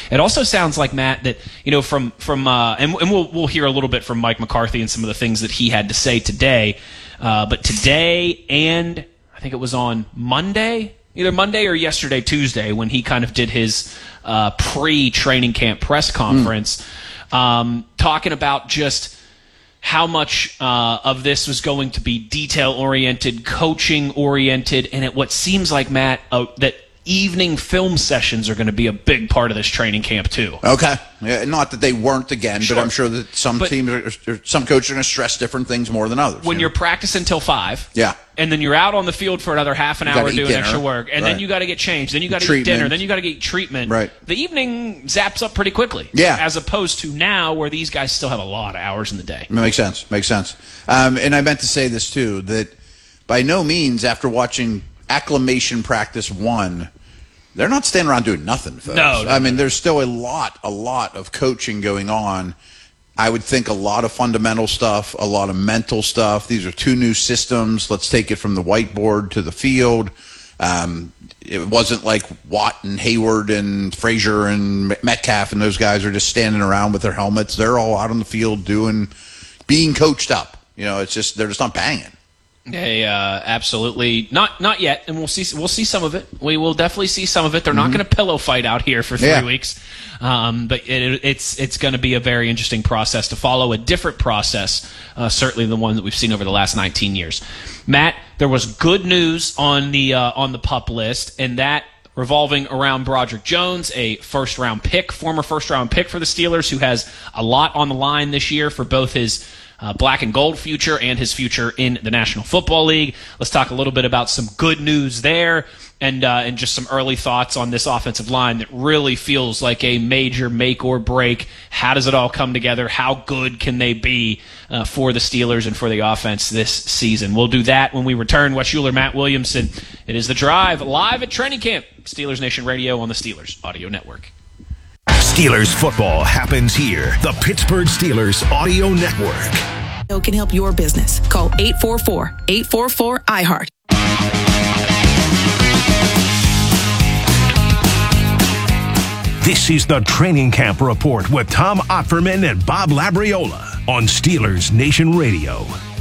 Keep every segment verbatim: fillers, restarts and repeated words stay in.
It also sounds like, Matt, that, you know, from, from uh, and, and we'll, we'll hear a little bit from Mike McCarthy and some of the things that he had to say today. Uh, but today and I think it was on Monday, either Monday or yesterday, Tuesday, when he kind of did his uh, pre-training camp press conference, mm. um, talking about just how much uh, of this was going to be detail-oriented, coaching-oriented, and at what seems like, Matt, uh, that evening film sessions are going to be a big part of this training camp too. Okay. Yeah, not that they weren't again, Sure. but I'm sure that some But- teams, are, or some coaches are going to stress different things more than others. When you you're know? practicing till five, Yeah. and then you're out on the field for another half an You hour gotta eat doing dinner. extra work, and then Right. you got to get changed, then you got to get Treatment. dinner, then you got to get treatment. Right. The evening zaps up pretty quickly. Yeah. As opposed to now, where these guys still have a lot of hours in the day. Makes sense. Makes sense. Um, and I meant to say this too, that by no means, after watching acclimation practice one, they're not standing around doing nothing, folks. No, no, I mean, no. there's still a lot, a lot of coaching going on. I would think a lot of fundamental stuff, a lot of mental stuff. These are two new systems. Let's take it from the whiteboard to the field. Um, it wasn't like Watt and Hayward and Frazier and Metcalf and those guys are just standing around with their helmets. They're all out on the field doing, being coached up. You know, it's just, they're just not banging. They uh, absolutely not not yet, and we'll see we'll see some of it. We will definitely see some of it. They're not going to pillow fight out here for three Yeah. weeks, um, but it, it's it's going to be a very interesting process to follow. A different process, uh, certainly the one that we've seen over the last nineteen years. Matt, there was good news on the uh, on the PUP list, and that revolving around Broderick Jones, a first round pick, former first round pick for the Steelers, who has a lot on the line this year for both his Uh, black and gold future and his future in the National Football League. Let's talk a little bit about some good news there and uh, and just some early thoughts on this offensive line that really feels like a major make or break. How does it all come together? How good can they be uh, for the Steelers and for the offense this season? We'll do that when we return. Wes Schuler, Matt Williamson. It is The Drive live at training camp. Steelers Nation Radio on the Steelers Audio Network. Steelers football happens here. The Pittsburgh Steelers Audio Network. Can help your business. Call eight four four, eight four four, I heart. This is the Training Camp Report with Tom Opferman and Bob Labriola on Steelers Nation Radio.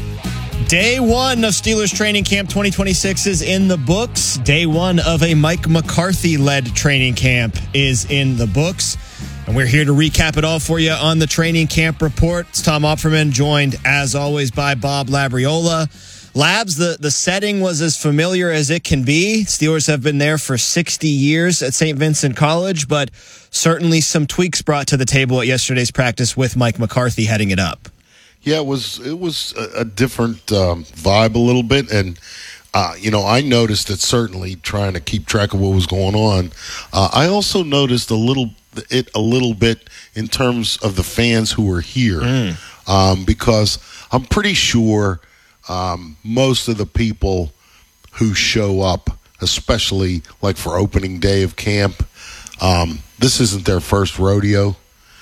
Day one of Steelers Training Camp twenty twenty-six is in the books. Day one of a Mike McCarthy-led training camp is in the books. And we're here to recap it all for you on the Training Camp Report. It's Tom Opferman, joined, as always, by Bob Labriola. Labs, the, the setting was as familiar as it can be. Steelers have been there for sixty years at Saint Vincent College, but certainly some tweaks brought to the table at yesterday's practice with Mike McCarthy heading it up. Yeah, it was it was a, a different um, vibe a little bit, and uh, you know I noticed it certainly trying to keep track of what was going on. Uh, I also noticed a little it a little bit in terms of the fans who were here, mm. um, because I'm pretty sure um, most of the people who show up, especially like for opening day of camp, um, this isn't their first rodeo,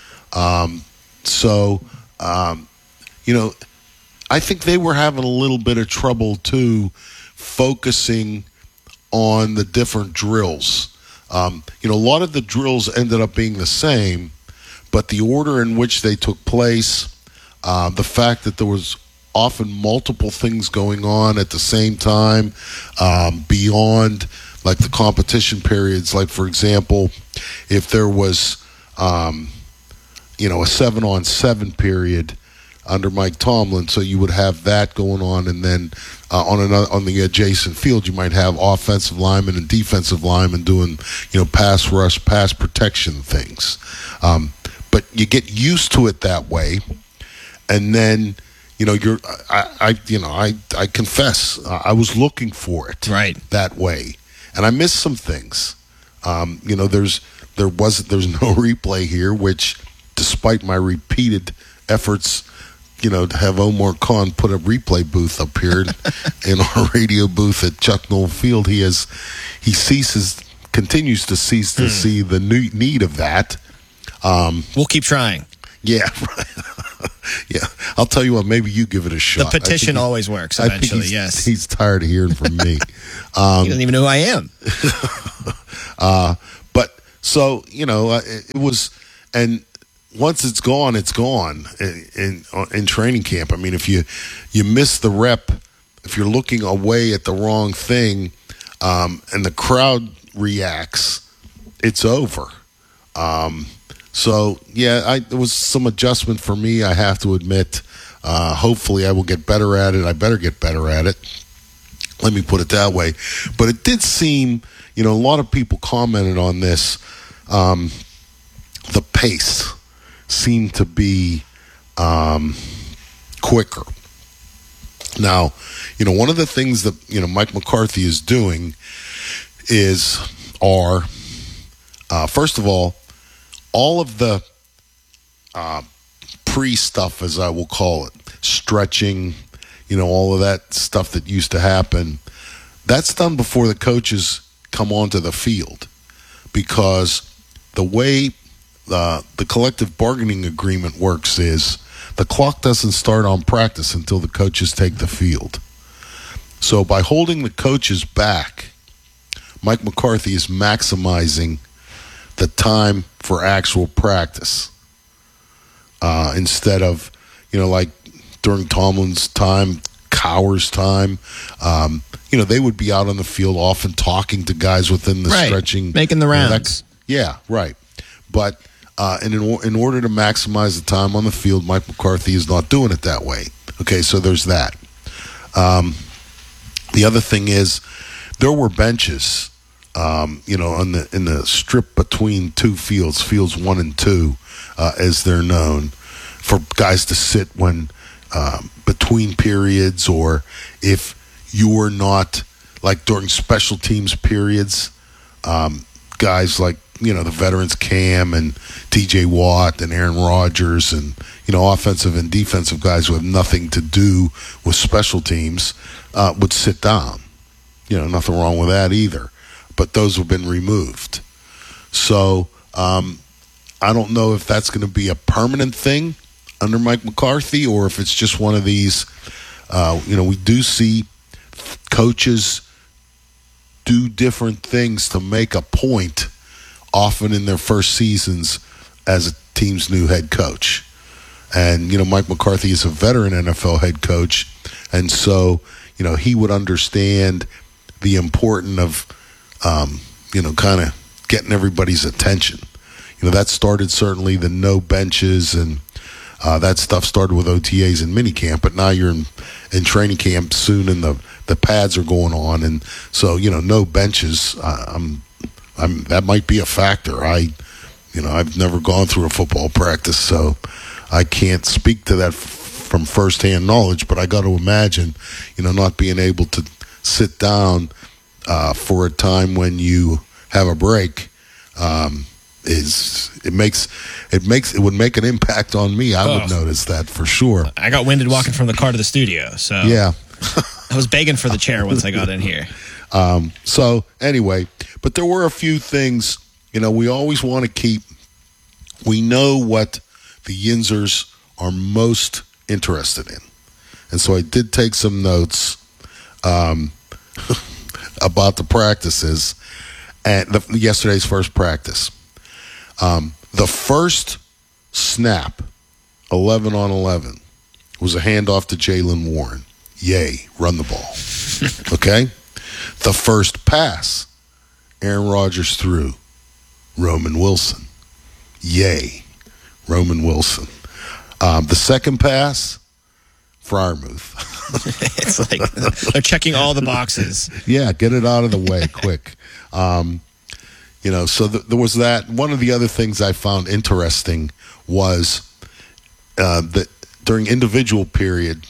um, so. Um, You know, I think they were having a little bit of trouble, too, focusing on the different drills. Um, you know, a lot of the drills ended up being the same, but the order in which they took place, uh, the fact that there was often multiple things going on at the same time, um, beyond, like, the competition periods. Like, for example, if there was, um, you know, a seven-on-seven period under Mike Tomlin, so you would have that going on, and then uh, on another, on the adjacent field, you might have offensive linemen and defensive linemen doing, you know, pass rush, pass protection things. Um, but you get used to it that way, and then, you know, you're, I, I you know, I, I confess, I was looking for it right that way, and I missed some things. Um, you know, there's there was there's no replay here, which, despite my repeated efforts, you know, to have Omar Khan put a replay booth up here in our radio booth at Chuck Noll Field, he has, he ceases, continues to cease to mm. see the need of that. Um, we'll keep trying. Yeah, yeah. I'll tell you what, maybe you give it a shot. The petition always he, works eventually, he's, yes. He's tired of hearing from me. Um, he doesn't even know who I am. uh, but So, you know, uh, it, it was, and once it's gone, it's gone in, in in training camp. I mean, if you you miss the rep, if you're looking away at the wrong thing, um, and the crowd reacts, it's over. Um, so yeah, I, there was some adjustment for me, I have to admit. Uh, hopefully, I will get better at it. I better get better at it. Let me put it that way. But it did seem, you know, a lot of people commented on this. Um, the pace seemed to be um, quicker. Now, you know, one of the things that, you know, Mike McCarthy is doing is, are, uh, first of all, all of the uh, pre-stuff, as I will call it, stretching, you know, all of that stuff that used to happen, that's done before the coaches come onto the field, because the way uh, the collective bargaining agreement works is the clock doesn't start on practice until the coaches take the field. So by holding the coaches back, Mike McCarthy is maximizing the time for actual practice uh, instead of, you know, like during Tomlin's time, Cowher's time, um, you know, they would be out on the field often talking to guys within the right. stretching. Making the you know, rounds. that, yeah, right. But uh, and in, in order to maximize the time on the field, Mike McCarthy is not doing it that way. Okay, so there's that. Um, the other thing is there were benches, um, you know, on the in the strip between two fields, fields one and two, uh, as they're known, for guys to sit when um, between periods, or if you were not, like during special teams periods, um, guys like, you know, the veterans Cam and T J Watt and Aaron Rodgers and, you know, offensive and defensive guys who have nothing to do with special teams uh, would sit down. You know, nothing wrong with that either. But those have been removed. So um, I don't know if that's going to be a permanent thing under Mike McCarthy, or if it's just one of these, uh, you know, we do see coaches do different things to make a point often in their first seasons as a team's new head coach. And, you know, Mike McCarthy is a veteran N F L head coach, and so, you know, he would understand the importance of, um, you know, kind of getting everybody's attention. You know, that started certainly the no benches, and uh, that stuff started with O T As and minicamp, but now you're in, in training camp soon, and the, the pads are going on, and so, you know, no benches. Uh, I'm, I'm, that might be a factor. I, you know, I've never gone through a football practice, so I can't speak to that f- from firsthand knowledge, but I got to imagine, you know, not being able to sit down uh, for a time when you have a break um, is it makes it makes it would make an impact on me. I Oh. would notice that for sure. I got winded walking from the car to the studio, so Yeah. I was begging for the chair once I got in here. Um, so anyway, but there were a few things, you know, we always want to keep, we know what the Yinzers are most interested in. And so I did take some notes um, about the practices at the, yesterday's first practice. Um, the first snap, eleven on eleven, was a handoff to Jaylen Warren. Yay, run the ball. Okay? The first pass, Aaron Rodgers threw, Roman Wilson. Yay, Roman Wilson. Um, the second pass, Freiermuth. It's like they're checking all the boxes. Yeah, get it out of the way quick. Um, you know, so th- there was that. One of the other things I found interesting was uh, that during individual period,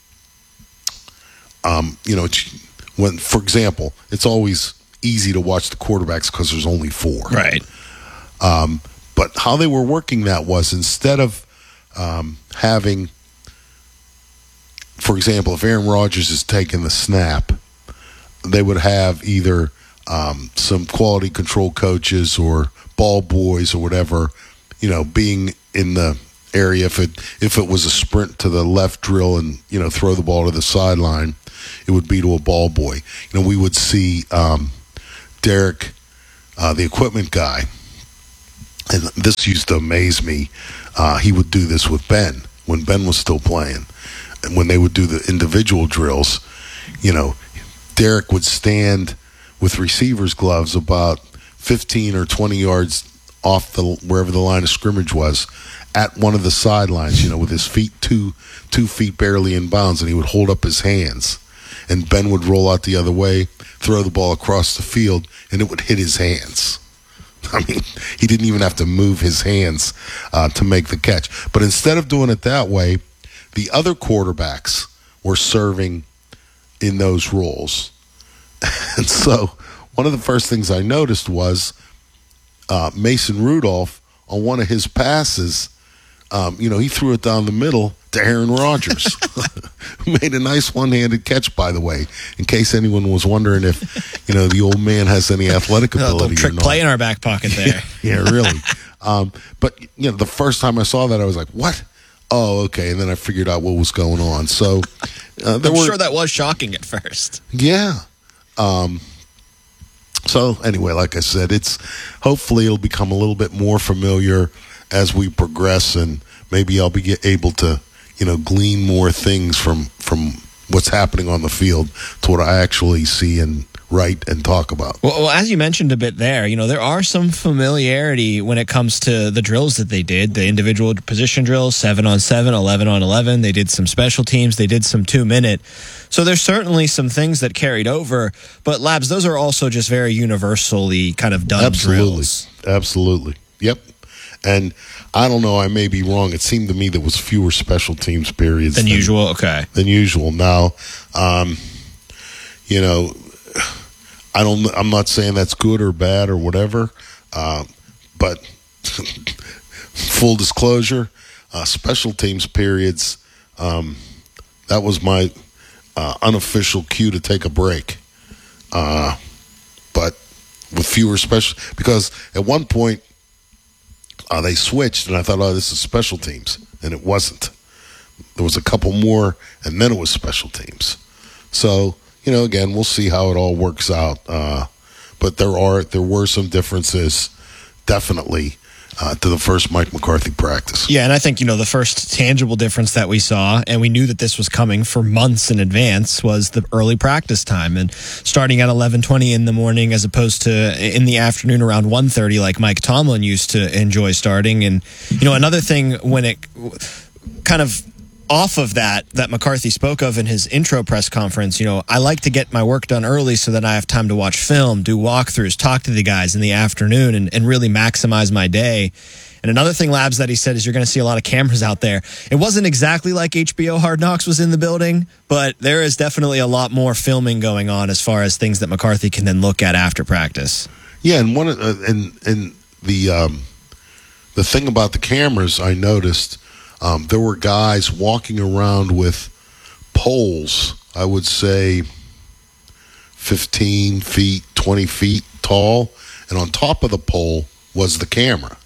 um, you know, it's- when, for example, it's always easy to watch the quarterbacks because there's only four. Right. Um, but how they were working that was, instead of um, having, for example, if Aaron Rodgers is taking the snap, they would have either um, some quality control coaches or ball boys or whatever, you know, being in the area. If it if it was a sprint to the left drill and, you know, throw the ball to the sideline, it would be to a ball boy. You know, we would see um, Derek, uh, the equipment guy, and this used to amaze me. Uh, he would do this with Ben when Ben was still playing. And when they would do the individual drills, you know, Derek would stand with receiver's gloves about fifteen or twenty yards off the wherever the line of scrimmage was at one of the sidelines, you know, with his feet two two feet barely in bounds, and he would hold up his hands. And Ben would roll out the other way, throw the ball across the field, and it would hit his hands. I mean, he didn't even have to move his hands uh, to make the catch. But instead of doing it that way, the other quarterbacks were serving in those roles. And so one of the first things I noticed was uh, Mason Rudolph, on one of his passes, um, you know, he threw it down the middle to Aaron Rodgers, who made a nice one-handed catch, by the way, in case anyone was wondering if, you know, the old man has any athletic A ability little trick or not. play in our back pocket there. Yeah, really. Um, but, you know, the first time I saw that, I was like, what? Oh, okay. And then I figured out what was going on. So uh, there I'm were, sure that was shocking at first. yeah. Um, so anyway, like I said, it's hopefully it'll become a little bit more familiar as we progress, and maybe I'll be get, able to, you know, glean more things from from what's happening on the field to what I actually see and write and talk about. Well, well, as you mentioned a bit there, you know, there are some familiarity when it comes to the drills that they did, the individual position drills, seven on seven, eleven on eleven. They did some special teams. They did some two-minute. So there's certainly some things that carried over. But, Labs, those are also just very universally kind of done Absolutely. drills. Absolutely. Yep. And I don't know, I may be wrong. It seemed to me there was fewer special teams periods Than than usual? Okay. Than usual. Now, um, you know, I don't. I'm not saying that's good or bad or whatever, uh, but full disclosure, uh, special teams periods. Um, that was my uh, unofficial cue to take a break. Uh, but with fewer special, because at one point uh, they switched, and I thought, oh, this is special teams, and it wasn't. There was a couple more, and then it was special teams. So. You know, again, we'll see how it all works out. Uh, but there are there were some differences, definitely, uh, to the first Mike McCarthy practice. Yeah, and I think, you know, the first tangible difference that we saw, and we knew that this was coming for months in advance, was the early practice time. And starting at eleven twenty in the morning as opposed to in the afternoon around one thirty like Mike Tomlin used to enjoy starting. And, you know, another thing when it kind of off of that, that McCarthy spoke of in his intro press conference, you know, I like to get my work done early so that I have time to watch film, do walkthroughs, talk to the guys in the afternoon, and, and really maximize my day. And another thing, Labs, that he said is you're going to see a lot of cameras out there. It wasn't exactly like H B O Hard Knocks was in the building, but there is definitely a lot more filming going on as far as things that McCarthy can then look at after practice. Yeah, and one of, uh, and and the um, the thing about the cameras, I noticed. Um, there were guys walking around with poles, I would say fifteen feet, twenty feet tall, and on top of the pole was the camera.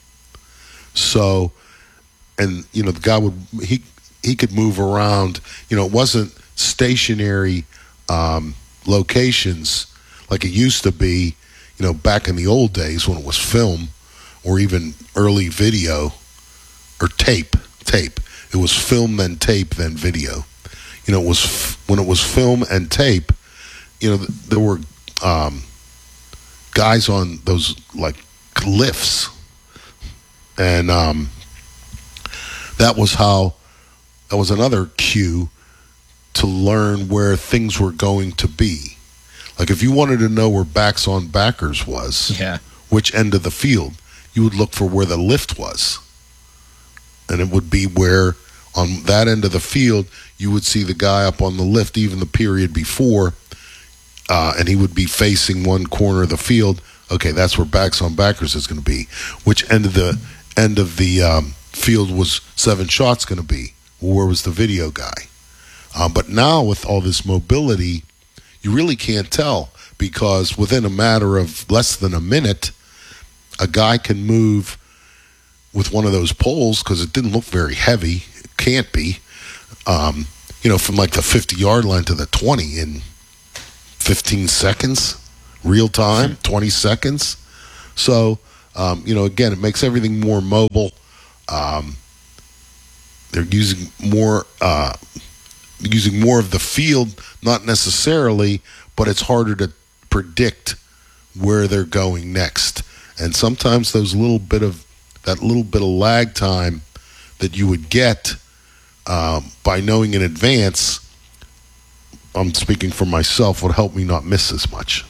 So, and, you know, the guy would, he he could move around. You know, it wasn't stationary um, locations like it used to be, you know, back in the old days when it was film or even early video or tape. Tape. It was film, then tape, then video. You know, it was f- when it was film and tape. You know, th- there were um, guys on those like lifts, and um, that was how. That was another cue to learn where things were going to be. Like if you wanted to know where backs on backers was, Yeah. which end of the field, you would look for where the lift was. And it would be where, on that end of the field, you would see the guy up on the lift, even the period before, uh, and he would be facing one corner of the field. Okay, that's where backs on backers is going to be. Which end of the end of the um, field was seven shots going to be? Well, where was the video guy? Uh, but now with all this mobility, you really can't tell, because within a matter of less than a minute, a guy can move with one of those poles, because it didn't look very heavy. It can't be. Um, you know, from like the fifty-yard line to the twenty in fifteen seconds, real time, twenty seconds. So, Um, you know, again, it makes everything more mobile. Um, they're using more uh, using more of the field, not necessarily, but it's harder to predict where they're going next. And sometimes those little bit of that little bit of lag time that you would get um, by knowing in advance, I'm speaking for myself, would help me not miss as much.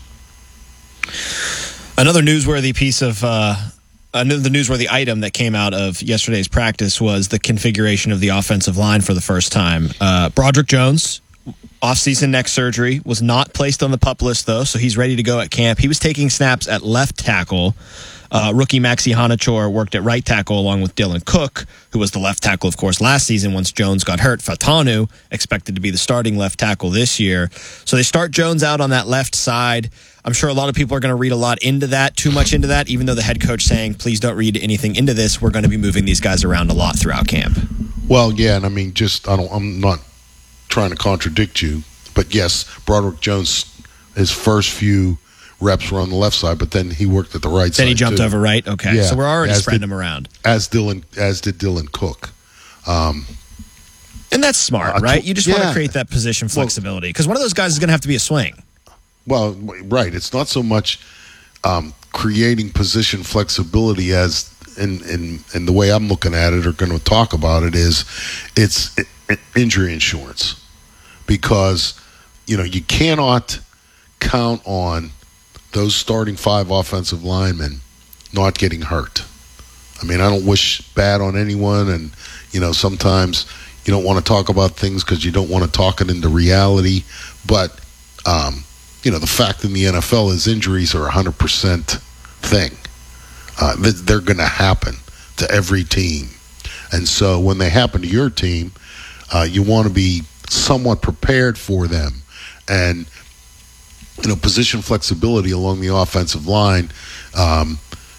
Another newsworthy piece of uh, another newsworthy item that came out of yesterday's practice was the configuration of the offensive line for the first time. Uh, Broderick Jones, off-season neck surgery, was not placed on the PUP list, though, so he's ready to go at camp. He was taking snaps at left tackle. Uh, rookie Maxi Hanachor worked at right tackle along with Dylan Cook, who was the left tackle, of course, last season once Jones got hurt. Fatanu expected to be the starting left tackle this year. So they start Jones out on that left side. I'm sure a lot of people are going to read a lot into that, too much into that, even though the head coach saying, please don't read anything into this. We're going to be moving these guys around a lot throughout camp. Well, yeah, and I mean, just I don't, I'm not trying to contradict you, but yes, Broderick Jones, his first few reps were on the left side, but then he worked at the right then side. Then he jumped too. over right. Okay, yeah, so we're already spreading did, him around. As Dylan, as did Dylan Cook. Um, and that's smart, uh, right? You just yeah. want to create that position flexibility because one of those guys is going to have to be a swing. Well, right. It's not so much um, creating position flexibility as in, in in the way I'm looking at it or going to talk about it is it's it, it, injury insurance, because you know you cannot count on those starting five offensive linemen not getting hurt. I mean, I don't wish bad on anyone, and you know sometimes you don't want to talk about things because you don't want to talk it into reality, but um, you know the fact in the N F L is injuries are a one hundred percent thing. Uh, they're going to happen to every team, and so when they happen to your team, uh, you want to be somewhat prepared for them. And you know, position flexibility along the offensive line, um,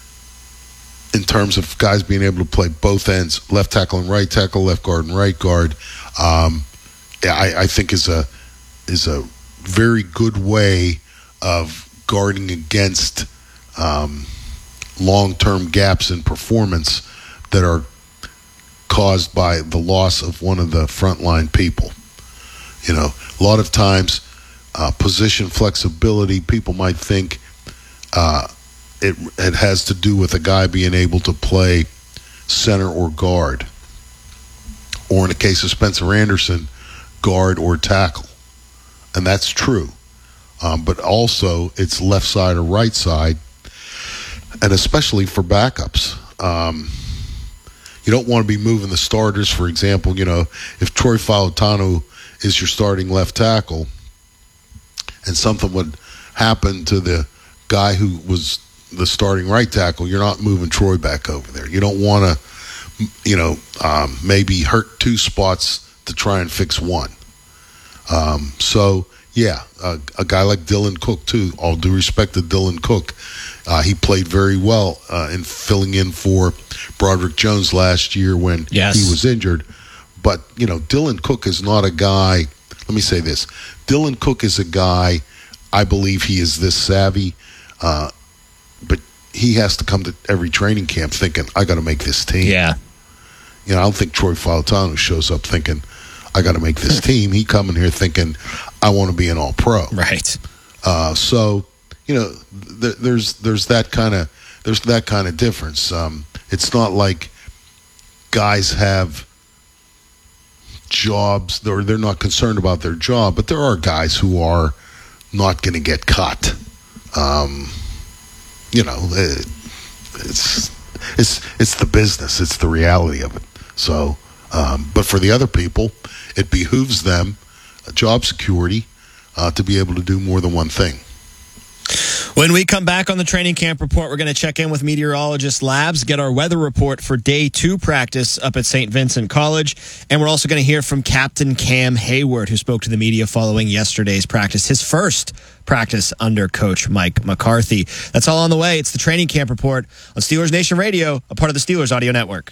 in terms of guys being able to play both ends, left tackle and right tackle, left guard and right guard, um, I, I think is a is a very good way of guarding against um, long-term gaps in performance that are caused by the loss of one of the frontline people. You know, a lot of times, uh, position flexibility, people might think uh, it it has to do with a guy being able to play center or guard, or in the case of Spencer Anderson, guard or tackle. And that's true. Um, but also, it's left side or right side, and especially for backups. Um, you don't want to be moving the starters. For example, you know, if Troy Fautanu is your starting left tackle and something would happen to the guy who was the starting right tackle, you're not moving Troy back over there. You don't want to, you know, um, maybe hurt two spots to try and fix one. Um, so, yeah, uh, a guy like Dylan Cook, too, all due respect to Dylan Cook, uh, he played very well uh, in filling in for Broderick Jones last year when yes. he was injured. But, you know, Dylan Cook is not a guy, let me say this, Dylan Cook is a guy, I believe he is this savvy, uh, but he has to come to every training camp thinking, I got to make this team. Yeah. You know, I don't think Troy Fautanu shows up thinking, I got to make this team. He come in here thinking, I want to be an all-pro. Right. Uh, so, you know, th- there's there's that kind of there's that kind of difference. Um, it's not like guys have jobs, or they're not concerned about their job, but there are guys who are not going to get cut. Um, you know, it, it's it's it's the business. It's the reality of it. So, um, but for the other people, it behooves them, uh, job security, uh, to be able to do more than one thing. When we come back on the training camp report, we're going to check in with Meteorologist Labs, get our weather report for day two practice up at Saint Vincent College. And we're also going to hear from Captain Cam Hayward, who spoke to the media following yesterday's practice, his first practice under Coach Mike McCarthy. That's all on the way. It's the training camp report on Steelers Nation Radio, a part of the Steelers Audio Network.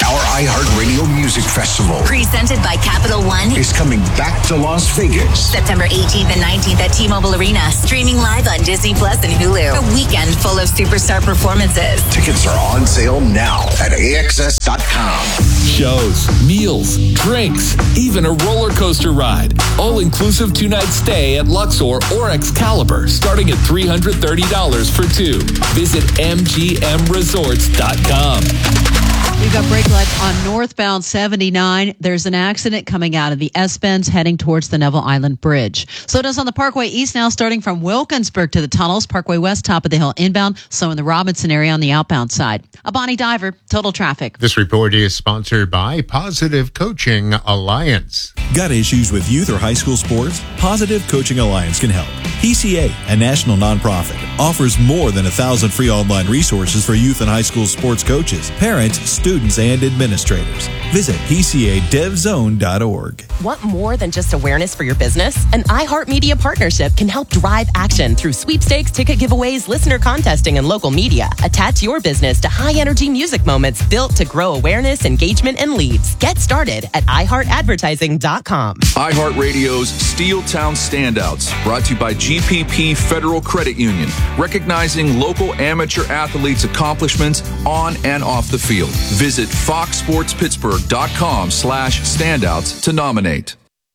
Our iHeartRadio Music Festival presented by Capital One is coming back to Las Vegas. September eighteenth and nineteenth at T-Mobile Arena. Streaming live on Disney Plus and Hulu. A weekend full of superstar performances. Tickets are on sale now at A X S dot com. Shows, meals, drinks, even a roller coaster ride. All-inclusive two-night stay at Luxor or Excalibur, starting at three hundred thirty dollars for two. Visit M G M resorts dot com. We've got brake lights on northbound seventy-nine. There's an accident coming out of the S-Bends heading towards the Neville Island Bridge. So it is on the Parkway East now, starting from Wilkinsburg to the tunnels. Parkway West, top of the hill inbound. So in the Robinson area on the outbound side. A Bonnie Diver, Total Traffic. This report is sponsored by Positive Coaching Alliance. Got issues with youth or high school sports? Positive Coaching Alliance can help. P C A, a national nonprofit, offers more than a thousand free online resources for youth and high school sports coaches, parents, students, and administrators. Visit P C A dev zone dot org. Want more than just awareness for your business? An iHeartMedia partnership can help drive action through sweepstakes, ticket giveaways, listener contesting, and local media. Attach your business to high-energy music moments built to grow awareness, engagement, and leads. Get started at i heart advertising dot com. iHeartRadio's Steeltown Standouts, brought to you by G P P Federal Credit Union, recognizing local amateur athletes' accomplishments on and off the field. Visit fox sports pittsburgh dot com slash standouts to nominate.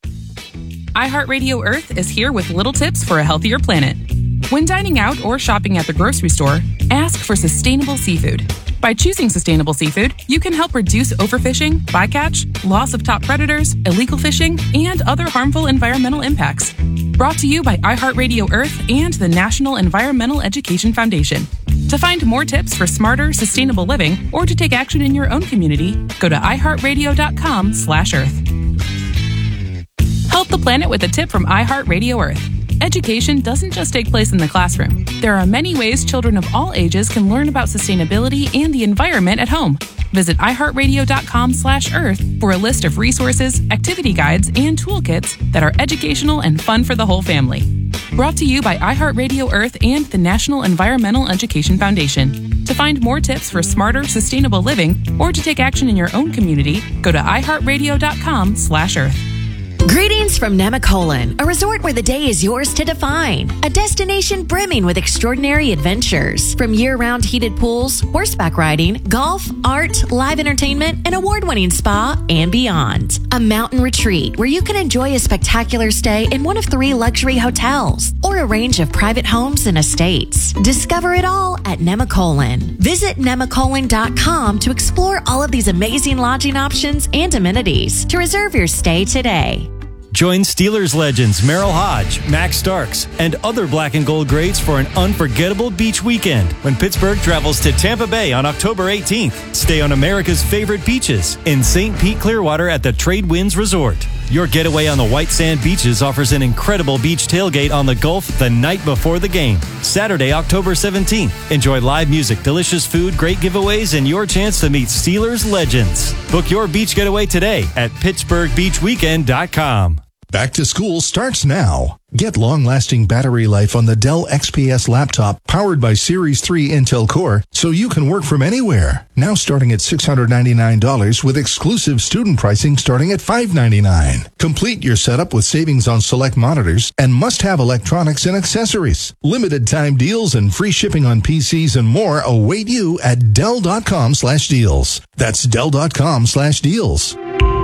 iHeartRadio Earth is here with little tips for a healthier planet. When dining out or shopping at the grocery store, ask for sustainable seafood. By choosing sustainable seafood, you can help reduce overfishing, bycatch, loss of top predators, illegal fishing, and other harmful environmental impacts. Brought to you by iHeartRadio Earth and the National Environmental Education Foundation. To find more tips for smarter, sustainable living, or to take action in your own community, go to i heart radio dot com slash earth. Help the planet with a tip from iHeartRadio Earth. Education doesn't just take place in the classroom. There are many ways children of all ages can learn about sustainability and the environment at home. Visit i heart radio dot com slash earth for a list of resources, activity guides, and toolkits that are educational and fun for the whole family. Brought to you by iHeartRadio Earth and the National Environmental Education Foundation. To find more tips for smarter, sustainable living, or to take action in your own community, go to i heart radio dot com slash earth. Greetings from Nemacolin, a resort where the day is yours to define. A destination brimming with extraordinary adventures. From year-round heated pools, horseback riding, golf, art, live entertainment, an award-winning spa, and beyond. A mountain retreat where you can enjoy a spectacular stay in one of three luxury hotels or a range of private homes and estates. Discover it all at Nemacolin. Visit nemacolin dot com to explore all of these amazing lodging options and amenities. To reserve your stay today. Join Steelers legends Merrill Hodge, Max Starks, and other black and gold greats for an unforgettable beach weekend when Pittsburgh travels to Tampa Bay on October eighteenth. Stay on America's favorite beaches in Saint Pete Clearwater at the Trade Winds Resort. Your getaway on the white sand beaches offers an incredible beach tailgate on the Gulf the night before the game. Saturday, October seventeenth. Enjoy live music, delicious food, great giveaways, and your chance to meet Steelers legends. Book your beach getaway today at pittsburgh beach weekend dot com. Back to school starts now. Get long-lasting battery life on the Dell X P S laptop powered by Series three Intel Core so you can work from anywhere. Now starting at six hundred ninety-nine dollars with exclusive student pricing starting at five hundred ninety-nine dollars. Complete your setup with savings on select monitors and must-have electronics and accessories. Limited time deals and free shipping on P Cs and more await you at Dell dot com slash deals. That's Dell dot com slash deals.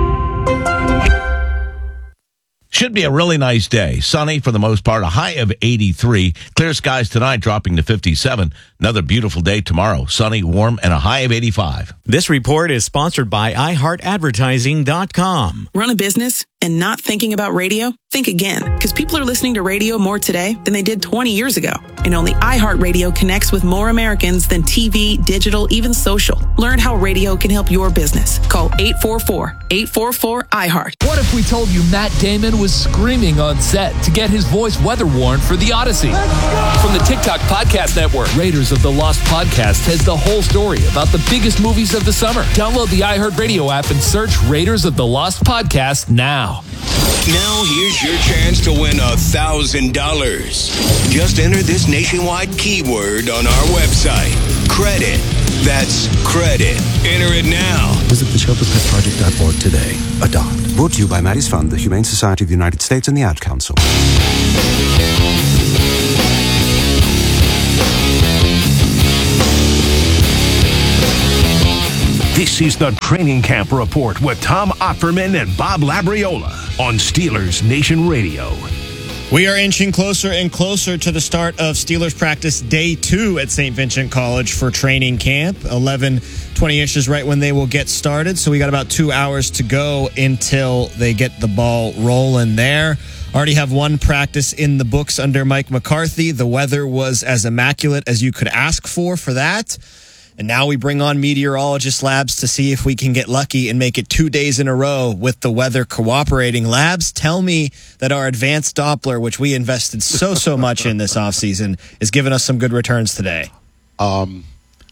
Should be a really nice day. Sunny for the most part, a high of eighty-three. Clear skies tonight, dropping to fifty-seven. Another beautiful day tomorrow. Sunny, warm, and a high of eighty-five. This report is sponsored by i heart advertising dot com. Run a business and not thinking about radio? Think again, because people are listening to radio more today than they did twenty years ago. And only iHeartRadio connects with more Americans than T V, digital, even social. Learn how radio can help your business. Call eight four four, eight four four, I heart. What if we told you Matt Damon was screaming on set to get his voice weather worn for The Odyssey? From the TikTok Podcast Network, Raiders of the Lost Podcast has the whole story about the biggest movies of the summer. Download the iHeartRadio app and search Raiders of the Lost Podcast now. Now here's your chance to win a thousand dollars. Just enter this nationwide keyword on our website. Credit. That's credit. Enter it now. Visit the shelter pet project dot org today. Adopt. Brought to you by Maddie's Fund, the Humane Society of the United States, and the Ad Council. This is the Training Camp Report with Tom Opferman and Bob Labriola on Steelers Nation Radio. We are inching closer and closer to the start of Steelers practice day two at Saint Vincent College for training camp. eleven twenty-ish is right when they will get started, so we got about two hours to go until they get the ball rolling there. Already have one practice in the books under Mike McCarthy. The weather was as immaculate as you could ask for for that. And now we bring on meteorologist Labs to see if we can get lucky and make it two days in a row with the weather cooperating. Labs, tell me that our advanced Doppler, which we invested so, so much in this offseason, is giving us some good returns today. Um,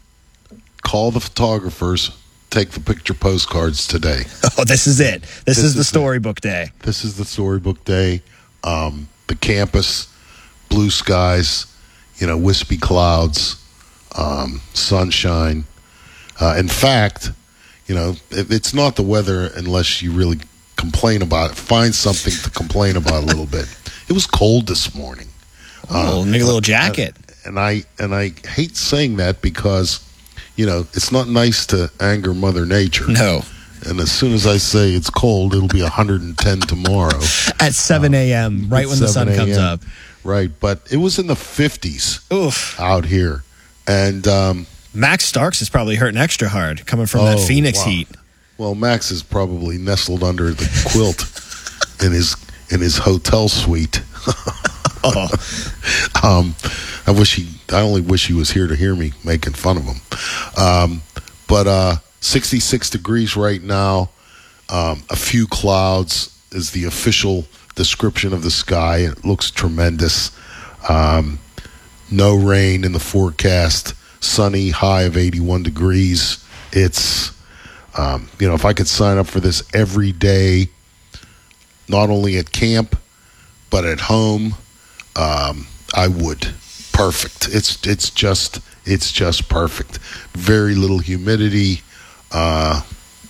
call the photographers, take the picture postcards today. Oh, this is it. This, this is, is the storybook it. day. This is the storybook day. Um, the campus, blue skies, you know, wispy clouds. Um, sunshine. Uh, in fact, you know, it, it's not the weather unless you really complain about it. Find something to complain about a little bit. It was cold this morning. Oh, uh, make a little jacket. And I and I hate saying that because, you know, it's not nice to anger Mother Nature. No. And as soon as I say it's cold, it'll be one hundred ten tomorrow. At seven a.m., right when the sun comes up. Right, but it was in the fifties Oof. out here. And um, Max Starks is probably hurting extra hard coming from oh, that Phoenix wow. heat. Well, Max is probably nestled under the quilt in his in his hotel suite. oh. um, I wish he. I only wish he was here to hear me making fun of him. Um, but uh, sixty-six degrees right now. Um, a few clouds is the official description of the sky. It looks tremendous. Um, No rain in the forecast. Sunny, high of eighty-one degrees. It's, um, you know, if I could sign up for this every day, not only at camp, but at home, um, I would. Perfect. It's it's just it's just perfect. Very little humidity. Uh,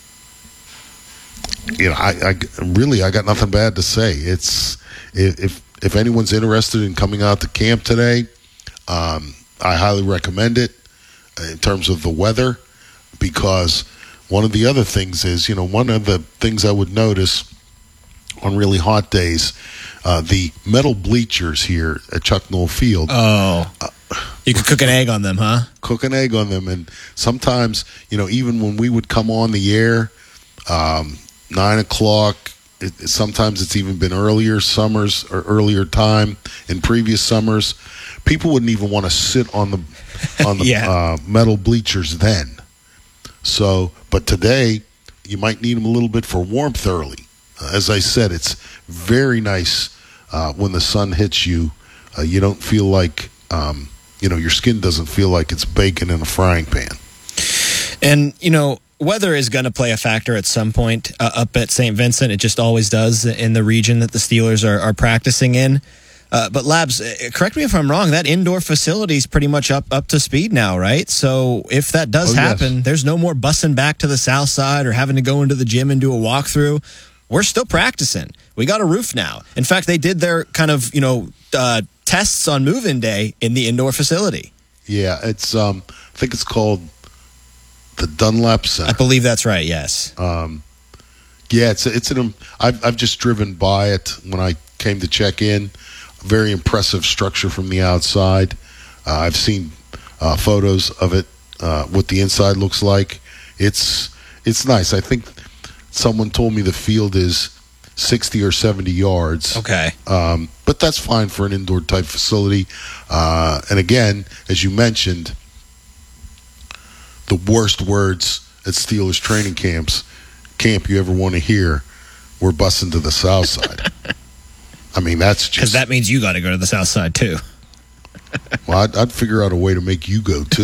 you know, I, I really I got nothing bad to say. It's if if anyone's interested in coming out to camp today. Um, I highly recommend it in terms of the weather because one of the other things is, you know, one of the things I would notice on really hot days, uh, the metal bleachers here at Chuck Noll Field. Oh, uh, you could cook an egg on them, huh? Cook an egg on them. And sometimes, you know, even when we would come on the air, um, nine o'clock, it, sometimes it's even been earlier summers or earlier time in previous summers. People wouldn't even want to sit on the on the yeah. uh, metal bleachers then. So, but today you might need them a little bit for warmth early. Uh, as I said, it's very nice uh, when the sun hits you. Uh, you don't feel like um, you know your skin doesn't feel like it's bacon in a frying pan. And you know, weather is going to play a factor at some point uh, up at Saint Vincent. It just always does in the region that the Steelers are, are practicing in. Uh, but Labs, correct me if I'm wrong, that indoor facility is pretty much up, up to speed now, right? So if that does oh, happen, yes. there's no more bussing back to the south side or having to go into the gym and do a walkthrough. We're still practicing. We got a roof now. In fact, they did their kind of, you know, uh, tests on move-in day in the indoor facility. Yeah, it's um, I think it's called the Dunlap Center. I believe that's right, yes. Um, yeah, it's it's an I've I've just driven by it when I came to check in. Very impressive structure from the outside. Uh, I've seen uh, photos of it, uh, what the inside looks like. It's it's nice. I think someone told me the field is sixty or seventy yards. Okay. Um, but that's fine for an indoor type facility. Uh, and again, as you mentioned, the worst words at Steelers training camps, camp you ever want to hear, we're busing to the south side. I mean, that's just... Because that means you got to go to the south side, too. Well, I'd, I'd figure out a way to make you go, too.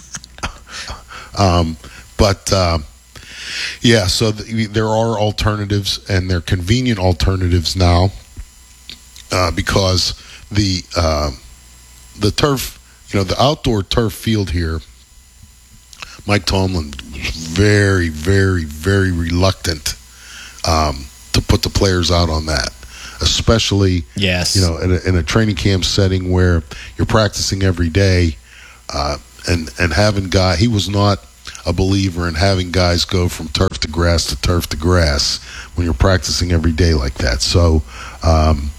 um, but, uh, yeah, so th- there are alternatives, and they're convenient alternatives now uh, because the uh, the turf, you know, the outdoor turf field here, Mike Tomlin was very, very, very reluctant um, to put the players out on that, especially yes. you know, in a, in a training camp setting where you're practicing every day, uh, and and having guy. He was not a believer in having guys go from turf to grass to turf to grass when you're practicing every day like that. So, um,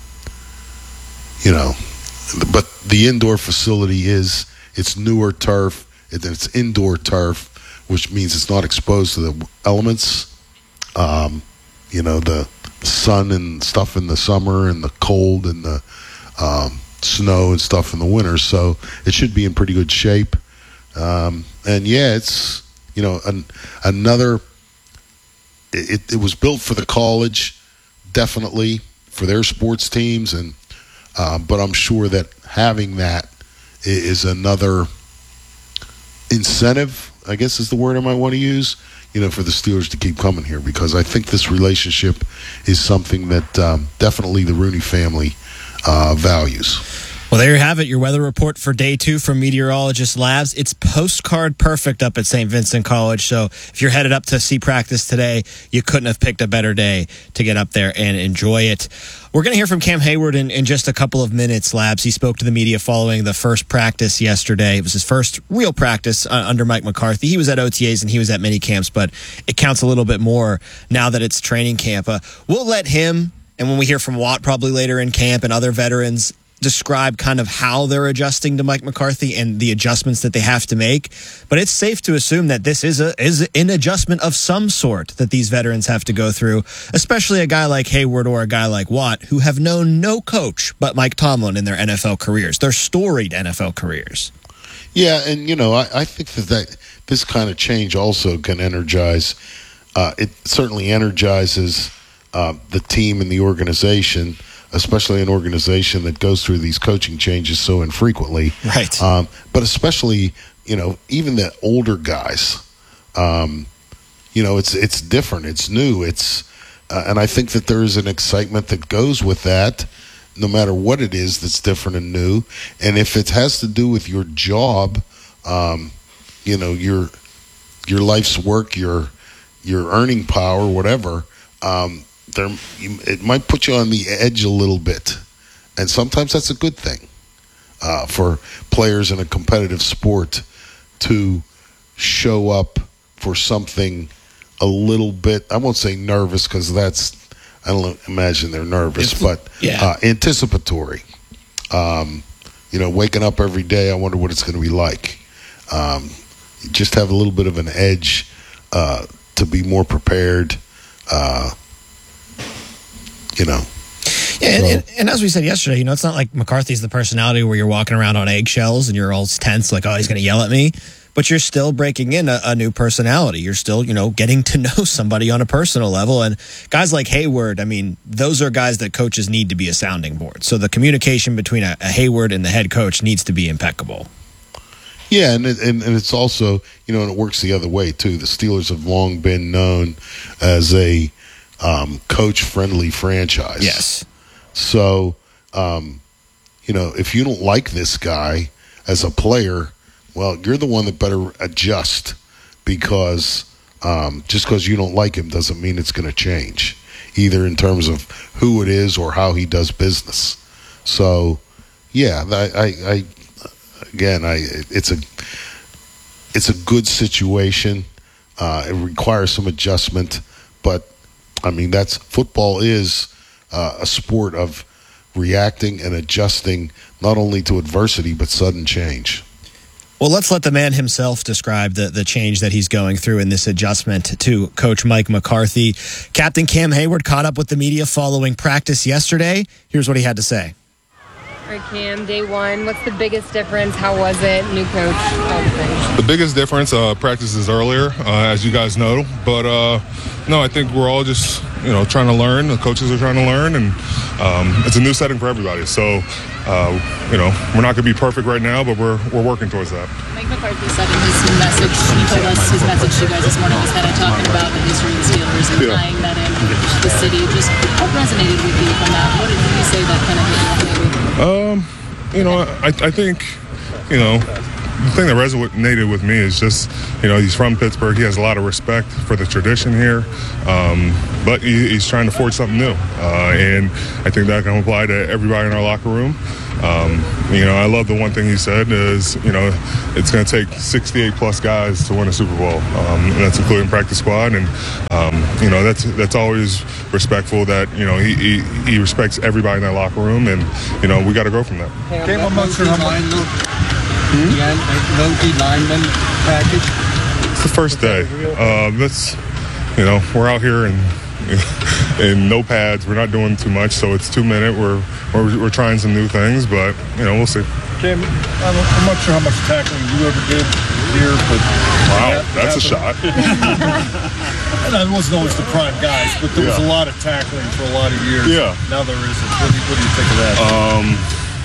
you know, but the indoor facility is, it's newer turf, it's indoor turf, which means it's not exposed to the elements, um, you know, the sun and stuff in the summer and the cold and the um, snow and stuff in the winter. So it should be in pretty good shape. Um, and yeah, it's, you know, an, another, it, it was built for the college, definitely, for their sports teams. And, uh, but I'm sure that having that is another incentive, I guess is the word I might want to use, you know, for the Steelers to keep coming here, because I think this relationship is something that um, definitely the Rooney family uh, values. Well, there you have it, your weather report for day two from Meteorologist Labs. It's postcard perfect up at Saint Vincent College, so if you're headed up to see practice today, you couldn't have picked a better day to get up there and enjoy it. We're going to hear from Cam Hayward in, in just a couple of minutes, Labs. He spoke to the media following the first practice yesterday. It was his first real practice uh, under Mike McCarthy. He was at O T As and he was at mini camps, but it counts a little bit more now that it's training camp. Uh, we'll let him, and when we hear from Watt probably later in camp and other veterans, describe kind of how they're adjusting to Mike McCarthy and the adjustments that they have to make. But it's safe to assume that this is a is an adjustment of some sort that these veterans have to go through, especially a guy like Hayward or a guy like Watt, who have known no coach but Mike Tomlin in their N F L careers, their storied N F L careers. Yeah, and, you know, I, I think that, that this kind of change also can energize. Uh, it certainly energizes uh, the team and the organization, especially an organization that goes through these coaching changes so infrequently. Right. Um, but especially, you know, even the older guys, um, you know, it's it's different. It's new. It's uh, and I think that there is an excitement that goes with that, no matter what it is that's different and new. And if it has to do with your job, um, you know, your your life's work, your your earning power, whatever, um, there, it might put you on the edge a little bit, and sometimes that's a good thing uh, for players in a competitive sport to show up for something a little bit. I won't say nervous, because that's, I don't imagine they're nervous, It's, but yeah. uh, anticipatory. Um, you know, waking up every day, I wonder what it's going to be like. Um, you just have a little bit of an edge uh, to be more prepared. Uh, You know, Yeah, and, So- and, and as we said yesterday, you know, it's not like McCarthy's the personality where you're walking around on eggshells and you're all tense, like, oh, he's going to yell at me. But you're still breaking in a, a new personality. You're still, you know, getting to know somebody on a personal level. And guys like Hayward, I mean, those are guys that coaches need to be a sounding board. So the communication between a, a Hayward and the head coach needs to be impeccable. Yeah, and, it, and and it's also, you know, and it works the other way too. The Steelers have long been known as a um, coach-friendly franchise. Yes. So, um, you know, if you don't like this guy as a player, well, you're the one that better adjust, because um, just because you don't like him doesn't mean it's going to change, either in terms of who it is or how he does business. So, yeah, I, I, I again, I it's a it's a good situation. Uh, it requires some adjustment, but I mean, that's football is uh, a sport of reacting and adjusting not only to adversity but sudden change. Well, let's let the man himself describe the, the change that he's going through in this adjustment to Coach Mike McCarthy. Captain Cam Hayward caught up with the media following practice yesterday. Here's what he had to say. All right, Cam, day one, what's the biggest difference? How was it? New coach, all the things. The biggest difference, uh, practice is earlier, uh, as you guys know. But, uh, no, I think we're all just, you know, trying to learn. The coaches are trying to learn, and um, it's a new setting for everybody. So, uh, you know, we're not going to be perfect right now, but we're we're working towards that. Mike McCarthy said in his message, he told us his message to you guys this morning was kind of talking about the history of the Steelers and Yeah. tying that in with the city. Just what resonated with you from that? What did you say that kind of hit you maybe? Um, you know, I, I think, you know, the thing that resonated with me is just, you know, he's from Pittsburgh. He has a lot of respect for the tradition here, um, but he, he's trying to forge something new. Uh, and I think that can apply to everybody in our locker room. Um, you know, I love the one thing he said is, you know, it's going to take sixty-eight plus guys to win a Super Bowl. Um, and that's including practice squad. And, um, you know, that's that's always respectful that, you know, he, he, he respects everybody in that locker room. And, you know, we got to grow from that. Okay, one more lineman. Yeah, low D lineman package. It's the first day. Uh, that's, you know, we're out here and in no pads. We're not doing too much, so it's two minute. We're, we're we're trying some new things, but you know, we'll see. Cam, I'm, I'm not sure how much tackling you ever did here, but wow, that, that's a shot. And I wasn't always the prime guys, but there was Yeah. a lot of tackling for a lot of years. Yeah. Now there isn't. What do you, what do you think of that? Um,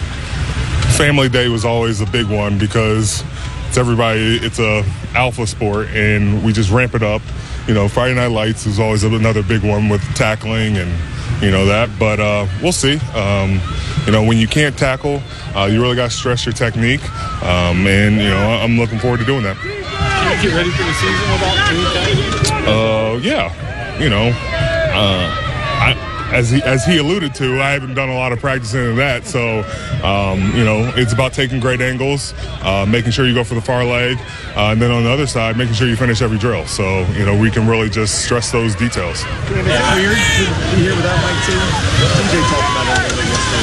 Family Day was always a big one because it's everybody. It's a alpha sport, and we just ramp it up. You know, Friday Night Lights is always another big one with tackling and, you know, that. But uh, we'll see. Um, you know, when you can't tackle, uh, you really got to stress your technique. Um, and, you know, I'm looking forward to doing that. Can you get ready for the season without anything? Uh, yeah. You know, uh, I, as he as he alluded to, I haven't done a lot of practicing of that. So, um, you know, it's about taking great angles, uh, making sure you go for the far leg, uh, and then on the other side, making sure you finish every drill. So, you know, we can really just stress those details. Is it weird to be here without Mike too? D J talked about it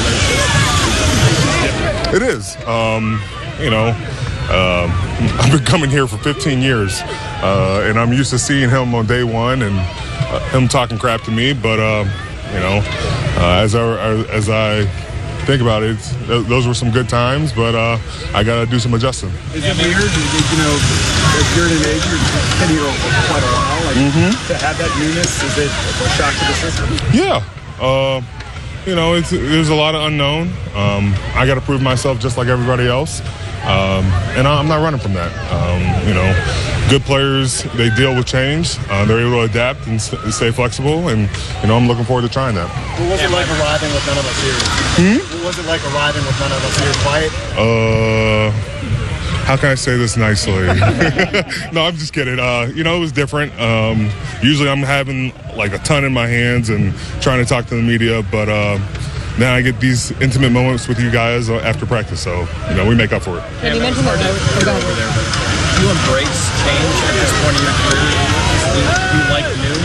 yesterday. It is. Um, you know, um, I've been coming here for fifteen years, uh, and I'm used to seeing him on day one and uh, him talking crap to me. But uh, you know, uh, as I as I think about it, th- those were some good times. But uh, I got to do some adjusting. Is it weird? You know, if you're an age, you've been here for quite a while. Like Mhm. to have that newness, is it a shock to the system? Yeah. Uh, you know, it's, there's a lot of unknown. Um, I got to prove myself just like everybody else. Um, and I'm not running from that. Um, you know, good players, they deal with change. Uh, they're able to adapt and st- stay flexible. And, you know, I'm looking forward to trying that. What was it like arriving with none of us here? Hmm? What was it like arriving with none of us here? Quiet? Uh, how can I say this nicely? No, I'm just kidding. Uh, you know, it was different. Um, usually I'm having like a ton in my hands and trying to talk to the media, but uh, then I get these intimate moments with you guys uh, after practice. So, you know, we make up for it. Can you mention that? over there, but do you embrace change at this point in your career? Do you, do you like new?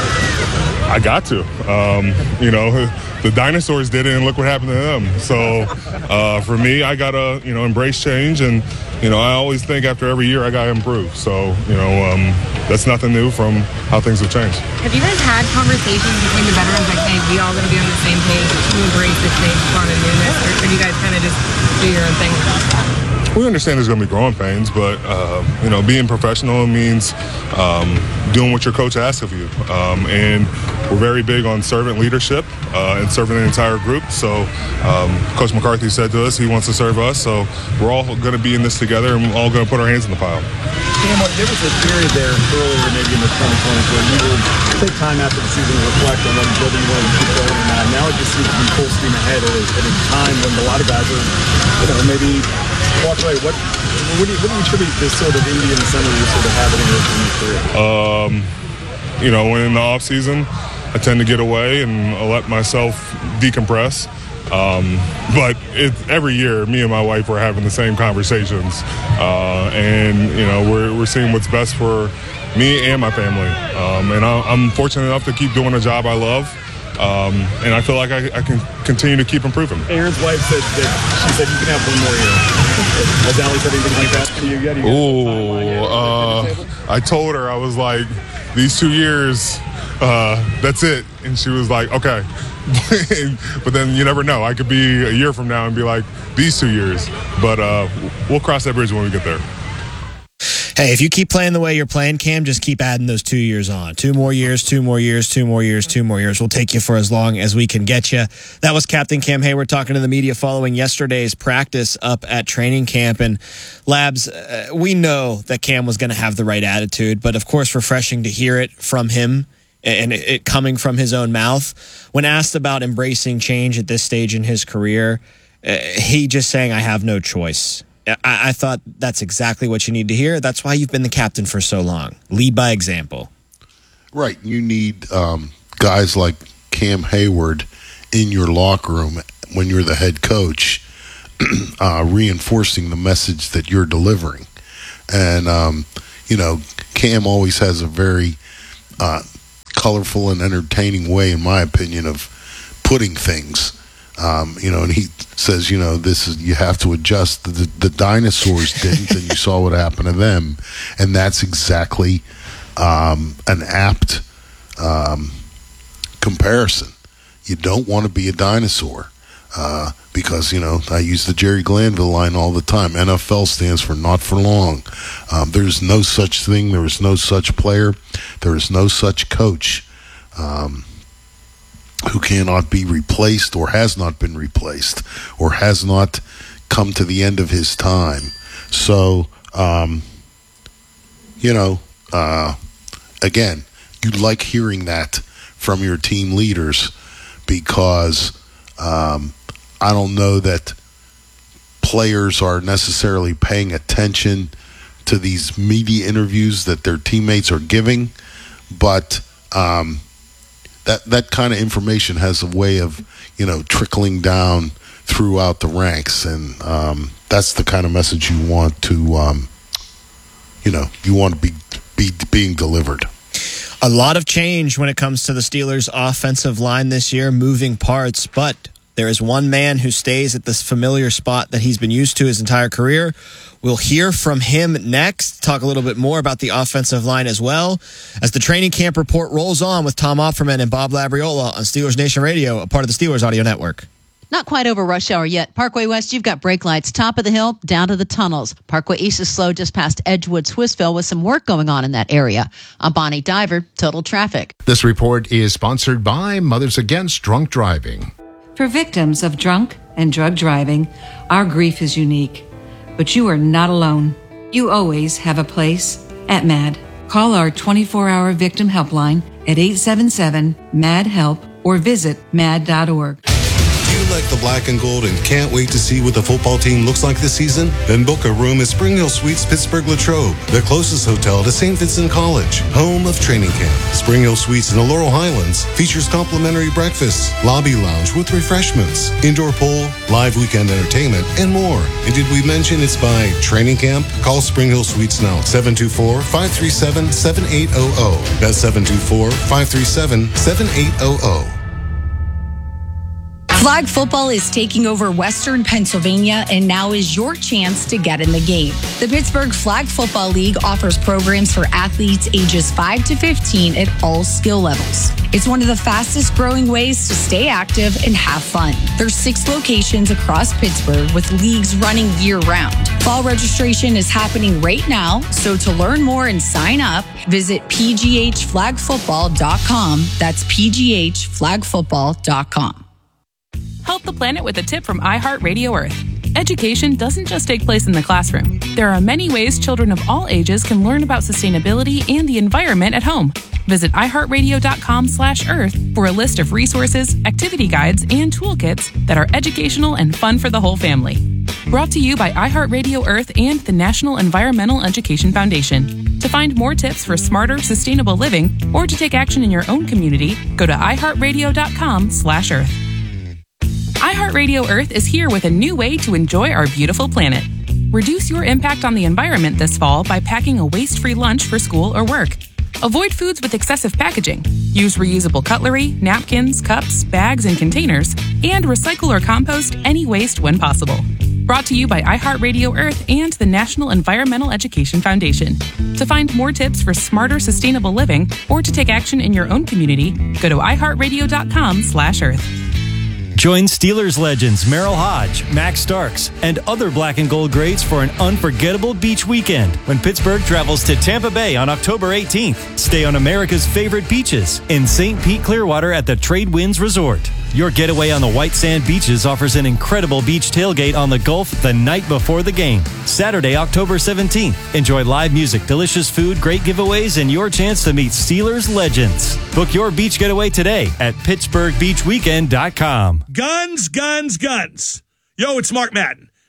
I got to. Um, you know, the dinosaurs did it, and look what happened to them. So, uh, for me, I gotta, you know, embrace change, and you know, I always think after every year I gotta improve. So, you know, um, that's nothing new from how things have changed. Have you guys had conversations between the veterans like, hey, we all going to be on the same page to embrace this change, fun, and newness, or, or do you guys kind of just do your own thing without that? We understand there's going to be growing pains, but, uh, you know, being professional means um, doing what your coach asks of you. Um, and we're very big on servant leadership uh, and serving the entire group. So um, Coach McCarthy said to us he wants to serve us. So we're all going to be in this together, and we're all going to put our hands in the pile. Cam, there was a period there earlier, maybe in the twenty twenties, where you would take time after the season to reflect on what whether you wanted to keep going or not. Now it just seems to be full steam ahead at a, at a time when a lot of guys are, you know, maybe walk away. What, what, do you, what do you attribute this sort of Indian summer you sort of have in your career? Um, you know, when in the off season, I tend to get away and I let myself decompress. Um, but it, every year, me and my wife are having the same conversations, uh, and you know, we're we're seeing what's best for me and my family. Um, and I, I'm fortunate enough to keep doing a job I love, um, and I feel like I, I can continue to keep improving. Aaron's wife said that she said you can have one more year. Has Allie said anything like that to you yet? Oh, uh, I told her, I was like, these two years, uh, that's it. And she was like, okay. But then you never know. I could be a year from now and be like, these two years. But uh, we'll cross that bridge when we get there. Hey, if you keep playing the way you're playing, Cam, just keep adding those two years on. Two more years, two more years, two more years, two more years. We'll take you for as long as we can get you. That was Captain Cam Hayward talking to the media following yesterday's practice up at training camp. And Labs, uh, we know that Cam was going to have the right attitude, but of course, refreshing to hear it from him and it, it coming from his own mouth. When asked about embracing change at this stage in his career, uh, he just saying, I have no choice. I, I thought that's exactly what you need to hear. That's why you've been the captain for so long. Lead by example. Right. You need um, guys like Cam Hayward in your locker room when you're the head coach, uh, reinforcing the message that you're delivering. And, um, you know, Cam always has a very uh, colorful and entertaining way, in my opinion, of putting things. Um, you know, and he says, you know, this is, you have to adjust. The, the dinosaurs didn't, and you saw what happened to them. And that's exactly um, an apt um, comparison. You don't want to be a dinosaur uh, because, you know, I use the Jerry Glanville line all the time. N F L stands for not for long. Um, there's no such thing. There is no such player. There is no such coach. Um who cannot be replaced or has not been replaced or has not come to the end of his time. So, um, you know, uh, again, you like hearing that from your team leaders because um, I don't know that players are necessarily paying attention to these media interviews that their teammates are giving, but um That that kind of information has a way of, you know, trickling down throughout the ranks, and um, that's the kind of message you want to, um, you know, you want to be be being delivered. A lot of change when it comes to the Steelers' offensive line this year, moving parts, but there is one man who stays at this familiar spot that he's been used to his entire career. We'll hear from him next, talk a little bit more about the offensive line as well, as the training camp report rolls on with Tom Offerman and Bob Labriola on Steelers Nation Radio, a part of the Steelers Audio Network. Not quite over rush hour yet. Parkway West, you've got brake lights, top of the hill, down to the tunnels. Parkway East is slow just past Edgewood, Swissville, with some work going on in that area. I'm Bonnie Diver, Total Traffic. This report is sponsored by Mothers Against Drunk Driving. For victims of drunk and drug driving, our grief is unique. But you are not alone. You always have a place at MAD. Call our twenty-four hour victim helpline at eight seven seven, M A D, HELP or visit mad dot org. Do you like the black and gold and can't wait to see what the football team looks like this season? Then book a room at Spring Hill Suites Pittsburgh Latrobe, the closest hotel to Saint Vincent College, home of training camp. Spring Hill Suites in the Laurel Highlands features complimentary breakfasts, lobby lounge with refreshments, indoor pool, live weekend entertainment, and more. And did we mention it's by training camp? Call Spring Hill Suites now, seven two four, five three seven, seven eight zero zero. That's seven two four, five three seven, seven eight zero zero. Flag football is taking over Western Pennsylvania, and now is your chance to get in the game. The Pittsburgh Flag Football League offers programs for athletes ages five to fifteen at all skill levels. It's one of the fastest growing ways to stay active and have fun. There's six locations across Pittsburgh with leagues running year round. Fall registration is happening right now, so to learn more and sign up, visit p g h flag football dot com. That's p g h flag football dot com. Help the planet with a tip from iHeartRadio Earth. Education doesn't just take place in the classroom. There are many ways children of all ages can learn about sustainability and the environment at home. Visit iHeartRadio.com slash Earth for a list of resources, activity guides, and toolkits that are educational and fun for the whole family. Brought to you by iHeartRadio Earth and the National Environmental Education Foundation. To find more tips for smarter, sustainable living, or to take action in your own community, go to iHeartRadio.com slash Earth. iHeartRadio Earth is here with a new way to enjoy our beautiful planet. Reduce your impact on the environment this fall by packing a waste-free lunch for school or work. Avoid foods with excessive packaging. Use reusable cutlery, napkins, cups, bags, and containers, and recycle or compost any waste when possible. Brought to you by iHeartRadio Earth and the National Environmental Education Foundation. To find more tips for smarter, sustainable living, or to take action in your own community, go to iHeartRadio.com slash Earth. Join Steelers legends Merrill Hodge, Max Starks, and other black and gold greats for an unforgettable beach weekend when Pittsburgh travels to Tampa Bay on October eighteenth. Stay on America's favorite beaches in Saint Pete Clearwater at the Trade Winds Resort. Your getaway on the white sand beaches offers an incredible beach tailgate on the Gulf the night before the game. Saturday, October seventeenth. Enjoy live music, delicious food, great giveaways, and your chance to meet Steelers legends. Book your beach getaway today at Pittsburgh Beach Weekend dot com. Guns, guns, guns. Yo, it's Mark Madden.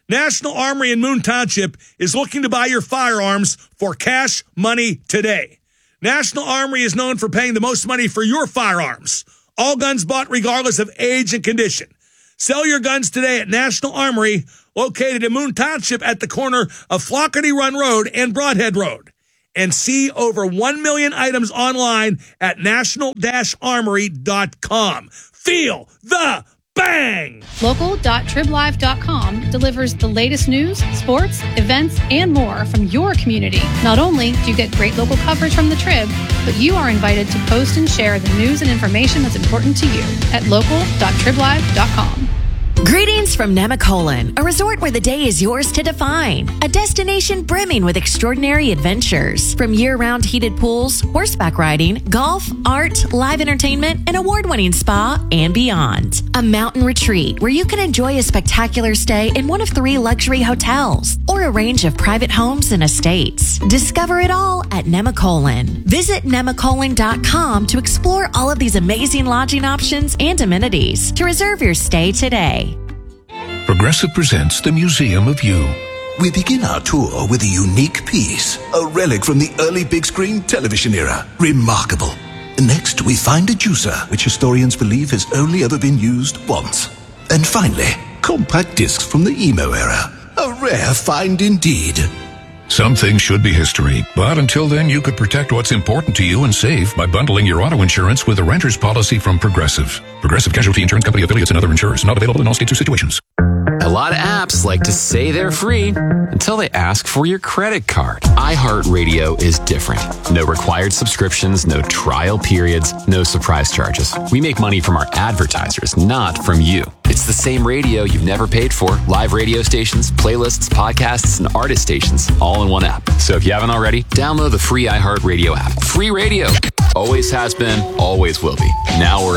National Armory in Moon Township is looking to buy your firearms for cash money today. National Armory is known for paying the most money for your firearms. All guns bought regardless of age and condition. Sell your guns today at National Armory, located in Moon Township at the corner of Flockerty Run Road and Broadhead Road. And see over one million items online at national dash armory dot com. Feel the bang! Local dot trib live dot com delivers the latest news, sports, events, and more from your community. Not only do you get great local coverage from the Trib, but you are invited to post and share the news and information that's important to you at local dot trib live dot com. Greetings from Nemacolin, a resort where the day is yours to define. A destination brimming with extraordinary adventures. From year-round heated pools, horseback riding, golf, art, live entertainment, an award-winning spa, and beyond. A mountain retreat where you can enjoy a spectacular stay in one of three luxury hotels or a range of private homes and estates. Discover it all at Nemacolin. Visit nemacolin dot com to explore all of these amazing lodging options and amenities. To reserve your stay today. Progressive presents the Museum of You. We begin our tour with a unique piece, a relic from the early big screen television era. Remarkable. Next, we find a juicer, which historians believe has only ever been used once. And finally, compact discs from the emo era. A rare find indeed. Some things should be history, but until then, you could protect what's important to you and save by bundling your auto insurance with a renter's policy from Progressive. Progressive Casualty Insurance Company affiliates and other insurers. Not available in all states or situations. A lot of apps like to say they're free until they ask for your credit card. iHeartRadio is different. No required subscriptions, no trial periods, no surprise charges. We make money from our advertisers, not from you. It's the same radio you've never paid for. Live radio stations, playlists, podcasts, and artist stations, all in one app. So if you haven't already, download the free iHeartRadio app. Free radio. Always has been, always will be. Now we're